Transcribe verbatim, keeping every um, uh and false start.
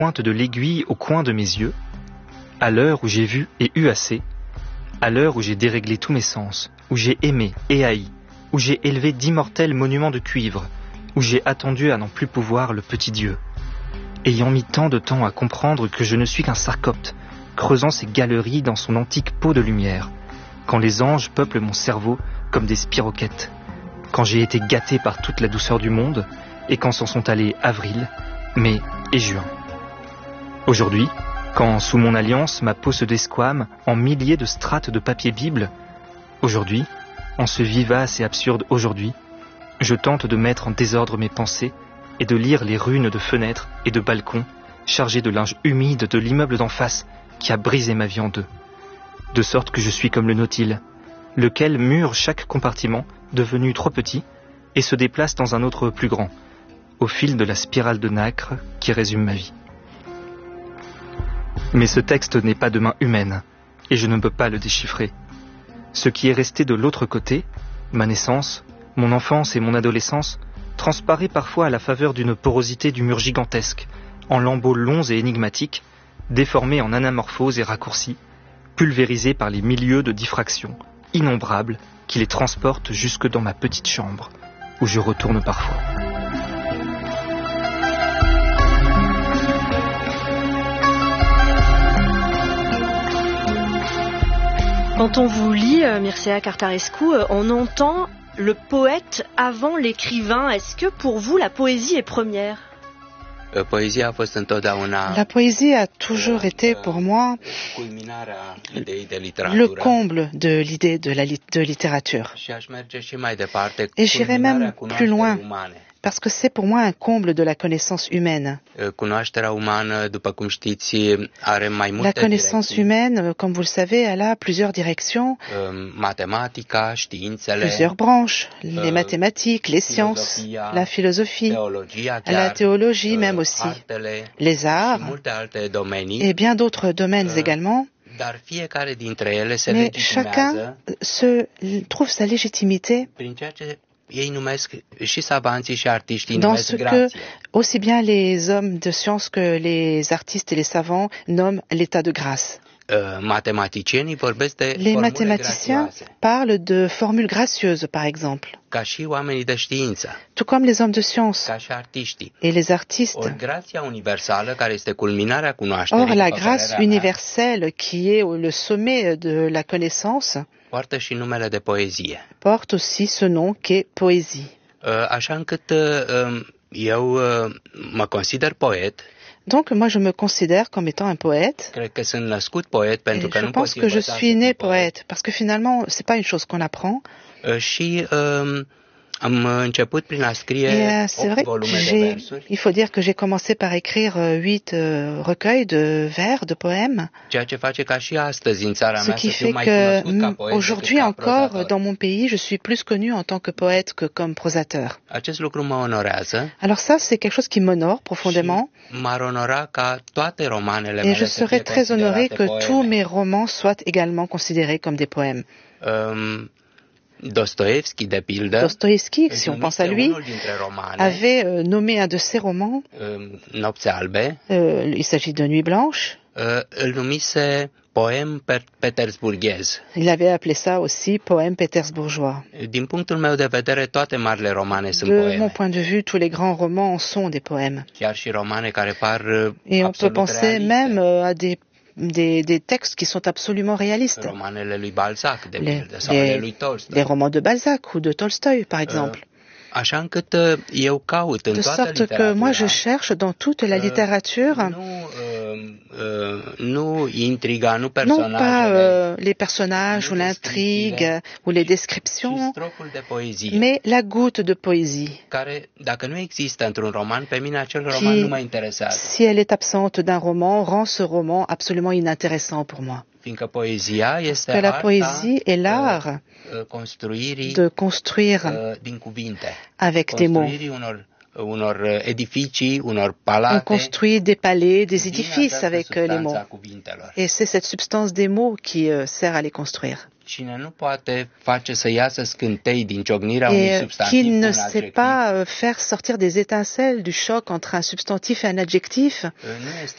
pointe de l'aiguille au coin de mes yeux, à l'heure où j'ai vu et eu assez, à l'heure où j'ai déréglé tous mes sens, où j'ai aimé et haï, où j'ai élevé d'immortels monuments de cuivre, où j'ai attendu à n'en plus pouvoir le petit Dieu. Ayant mis tant de temps à comprendre que je ne suis qu'un sarcopte, creusant ses galeries dans son antique pot de lumière, quand les anges peuplent mon cerveau comme des spiroquettes, quand j'ai été gâté par toute la douceur du monde, et quand s'en sont allés avril, mai et juin. Aujourd'hui, quand sous mon alliance ma peau se desquame en milliers de strates de papier Bible, aujourd'hui, en ce vivace et absurde aujourd'hui, je tente de mettre en désordre mes pensées et de lire les runes de fenêtres et de balcons chargés de linge humide de l'immeuble d'en face qui a brisé ma vie en deux. De sorte que je suis comme le Nautile, lequel mure chaque compartiment devenu trop petit et se déplace dans un autre plus grand, au fil de la spirale de nacre qui résume ma vie. Mais ce texte n'est pas de main humaine, et je ne peux pas le déchiffrer. Ce qui est resté de l'autre côté, ma naissance, mon enfance et mon adolescence, transparaît parfois à la faveur d'une porosité du mur gigantesque, en lambeaux longs et énigmatiques, déformés en anamorphoses et raccourcis, pulvérisés par les milieux de diffraction, innombrables, qui les transportent jusque dans ma petite chambre, où je retourne parfois. Quand on vous lit, euh, Mircea Cartarescu, euh, on entend le poète avant l'écrivain. Est-ce que pour vous, la poésie est première ? La poésie a toujours été pour moi le comble de l'idée de la lit- de littérature. Et j'irai même plus loin, parce que c'est pour moi un comble de la connaissance humaine. La connaissance humaine, comme vous le savez, elle a plusieurs directions, plusieurs branches, les mathématiques, les sciences, la philosophie, la théologie même aussi, les arts et bien d'autres domaines également. Mais chacun se trouve sa légitimité dans ce que aussi bien les hommes de science que les artistes et les savants nomment l'état de grâce. Les mathématiciens parlent de formules gracieuses, par exemple, tout comme les hommes de science et les artistes. Or, la grâce universelle, qui est le sommet de la connaissance, porte aussi ce nom qu'est poésie. Donc, moi, je me considère comme étant un poète. Et je pense que je suis né poète, parce que finalement, c'est pas une chose qu'on apprend. Et euh, c'est vrai, j'ai, il faut dire que j'ai commencé par écrire euh, huit euh, recueils de vers, de poèmes. Ce qui fait que m- aujourd'hui encore, dans mon pays, je suis plus connu en tant que poète que comme prosateur. Alors ça, c'est quelque chose qui m'honore profondément. Et je serais très honoré que tous mes romans soient également considérés comme des poèmes. Um, Dostoïevski, de pildă, Dostoïevski, si on pense à lui, avait euh, nommé un de ses romans, Nopți albe, euh, il s'agit de Nuit blanche, îl numise poème petersburghez. Il avait appelé ça aussi poème pétersbourgeois. Din punctul meu de vedere, toate marile romane sunt poeme. De mon point de vue, tous les grands romans sont des poèmes. Chiar și romane care par Et on peut penser même euh, à des Des, des textes qui sont absolument réalistes. Lui Balzac, de les, les, lui les romans de Balzac ou de Tolstoï, par exemple. De sorte que moi, je cherche dans toute la littérature non pas euh, les personnages ou l'intrigue ou les descriptions, mais la goutte de poésie qui, si elle est absente d'un roman, rend ce roman absolument inintéressant pour moi. Parce que la poésie est l'art de construire avec des mots. On construit des palais, des édifices avec les mots. Et c'est cette substance des mots qui euh, sert à les construire. Et qui ne sait pas faire sortir des étincelles du choc entre un substantif et un adjectif